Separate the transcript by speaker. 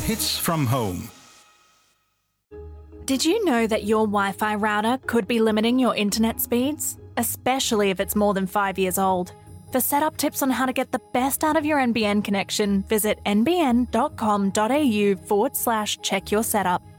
Speaker 1: Hits from home.
Speaker 2: Did you know that your Wi-Fi router could be limiting your internet speeds? Especially if it's more than 5 years old. For setup tips on how to get the best out of your NBN connection, visit nbn.com.au/check your setup.